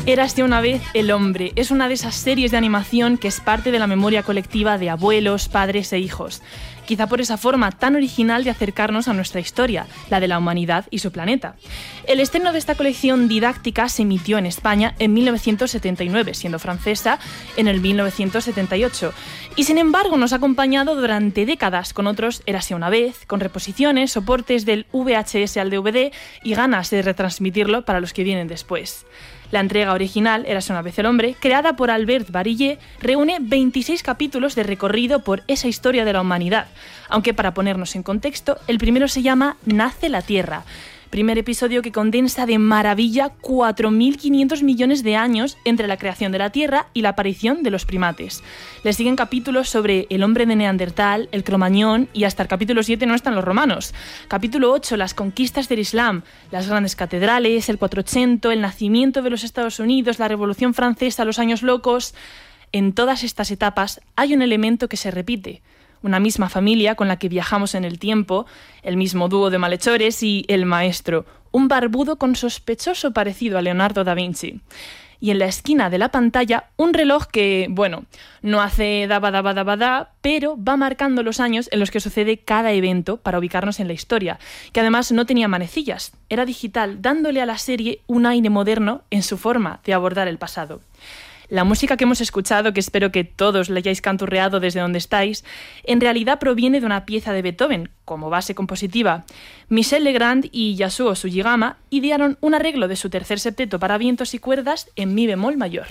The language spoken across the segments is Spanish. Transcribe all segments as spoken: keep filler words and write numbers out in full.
Érase una vez el hombre. Es una de esas series de animación que es parte de la memoria colectiva de abuelos, padres e hijos. Quizá por esa forma tan original de acercarnos a nuestra historia, la de la humanidad y su planeta. El estreno de esta colección didáctica se emitió en España en mil novecientos setenta y nueve, siendo francesa en el mil novecientos setenta y ocho. Y sin embargo nos ha acompañado durante décadas con otros Érase una vez, con reposiciones, soportes del V H S al D V D y ganas de retransmitirlo para los que vienen después. La entrega original, Érase una vez el hombre, creada por Albert Barillet, reúne veintiséis capítulos de recorrido por esa historia de la humanidad, aunque para ponernos en contexto, el primero se llama Nace la Tierra, primer episodio que condensa de maravilla cuatro mil quinientos millones de años entre la creación de la Tierra y la aparición de los primates. Le siguen capítulos sobre el hombre de Neandertal, el Cromañón y hasta el capítulo siete no están los romanos. Capítulo ocho, las conquistas del Islam, las grandes catedrales, el cuatrocientos, el nacimiento de los Estados Unidos, la Revolución Francesa, los años locos. En todas estas etapas hay un elemento que se repite. Una misma familia con la que viajamos en el tiempo, el mismo dúo de malhechores y el maestro, un barbudo con sospechoso parecido a Leonardo da Vinci. Y en la esquina de la pantalla, un reloj que, bueno, no hace daba daba daba da, pero va marcando los años en los que sucede cada evento para ubicarnos en la historia, que además no tenía manecillas, era digital, dándole a la serie un aire moderno en su forma de abordar el pasado. La música que hemos escuchado, que espero que todos la hayáis canturreado desde donde estáis, en realidad proviene de una pieza de Beethoven, como base compositiva. Michel Legrand y Yasuo Sugiyama idearon un arreglo de su tercer septeto para vientos y cuerdas en mi bemol mayor.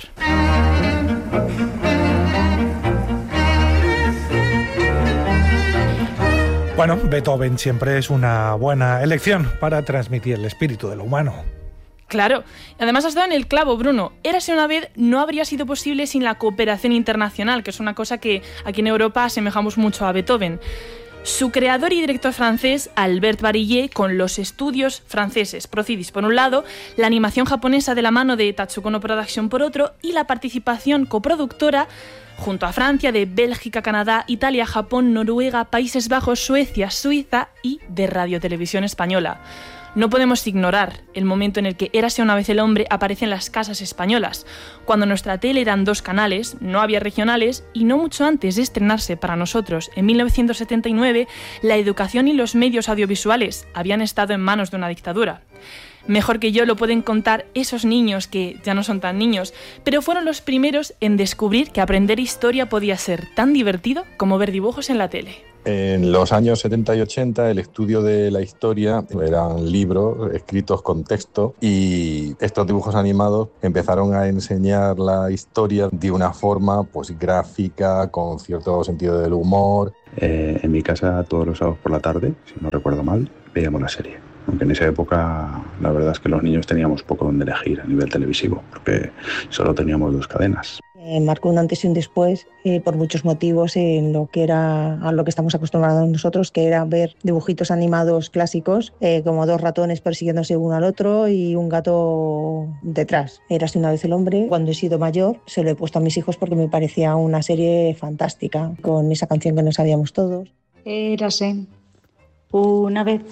Bueno, Beethoven siempre es una buena elección para transmitir el espíritu de lo humano. Claro, además has dado en el clavo, Bruno. Érase una vez no habría sido posible sin la cooperación internacional, que es una cosa que aquí en Europa asemejamos mucho a Beethoven. Su creador y director francés, Albert Barillet, con los estudios franceses Procidis por un lado, la animación japonesa de la mano de Tatsukono Production por otro y la participación coproductora junto a Francia, de Bélgica, Canadá, Italia, Japón, Noruega, Países Bajos, Suecia, Suiza y de Radio Televisión Española. No podemos ignorar el momento en el que Érase una vez el hombre aparece en las casas españolas, cuando nuestra tele eran dos canales, no había regionales y no mucho antes de estrenarse para nosotros en mil novecientos setenta y nueve, la educación y los medios audiovisuales habían estado en manos de una dictadura. Mejor que yo lo pueden contar esos niños que ya no son tan niños, pero fueron los primeros en descubrir que aprender historia podía ser tan divertido como ver dibujos en la tele. En los años setenta y ochenta el estudio de la historia eran libros escritos con texto y estos dibujos animados empezaron a enseñar la historia de una forma pues gráfica, con cierto sentido del humor. Eh, en mi casa todos los sábados por la tarde, si no recuerdo mal, veíamos la serie. Aunque en esa época la verdad es que los niños teníamos poco donde elegir a nivel televisivo, porque solo teníamos dos cadenas. Eh, marcó un antes y un después eh, por muchos motivos en lo que era a lo que estamos acostumbrados nosotros, que era ver dibujitos animados clásicos eh, como dos ratones persiguiéndose uno al otro y un gato detrás. Érase una vez el hombre. Cuando he sido mayor se lo he puesto a mis hijos porque me parecía una serie fantástica, con esa canción que no sabíamos todos. Érase una vez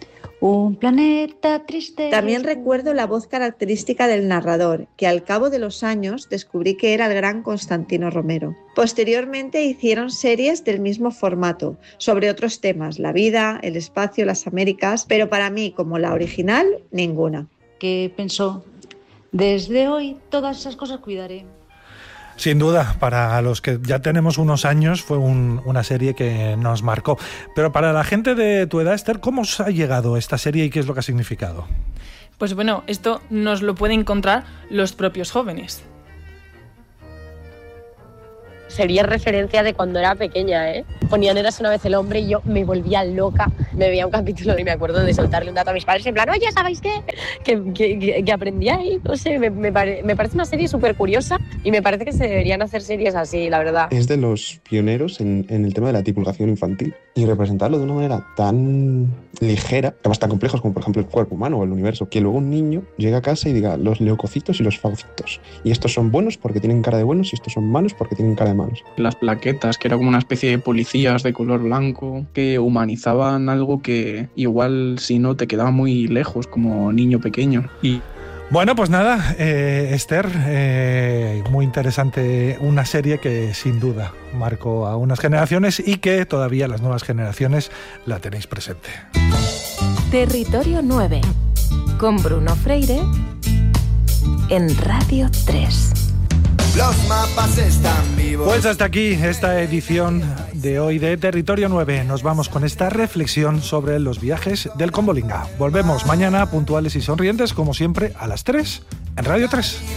un planeta triste. También recuerdo la voz característica del narrador, que al cabo de los años descubrí que era el gran Constantino Romero. Posteriormente hicieron series del mismo formato, sobre otros temas, la vida, el espacio, las Américas, pero para mí, como la original, ninguna. ¿Qué pensó? Desde hoy todas esas cosas cuidaré. Sin duda, para los que ya tenemos unos años fue un, una serie que nos marcó. Pero para la gente de tu edad, Esther, ¿cómo os ha llegado esta serie y qué es lo que ha significado? Pues bueno, esto nos lo pueden encontrar los propios jóvenes. Sería referencia de cuando era pequeña, ¿eh? Ponían Érase una vez el hombre y yo me volvía loca. Me veía un capítulo y me acuerdo de soltarle un dato a mis padres en plan, oye, ¿sabéis qué? Que, que, que, que aprendí ahí, no sé, me, me, pare, me parece una serie súper curiosa y me parece que se deberían hacer series así, la verdad. Es de los pioneros en, en el tema de la divulgación infantil y representarlo de una manera tan ligera, temas tan complejos como por ejemplo el cuerpo humano o el universo, que luego un niño llega a casa y diga los leucocitos y los fagocitos. Y estos son buenos porque tienen cara de buenos y estos son malos porque tienen cara de malos. Las plaquetas, que era como una especie de policías de color blanco, que humanizaban algo que igual si no te quedaba muy lejos como niño pequeño. Y Bueno, pues nada, eh, Esther, eh, muy interesante, una serie que sin duda marcó a unas generaciones y que todavía las nuevas generaciones la tenéis presente. Territorio nueve, con Bruno Freire, en Radio tres. Los mapas están vivos. Pues hasta aquí esta edición de hoy de Territorio nueve. Nos vamos con esta reflexión sobre los viajes del Conbolinga. Volvemos mañana puntuales y sonrientes, como siempre, a las tres en Radio tres.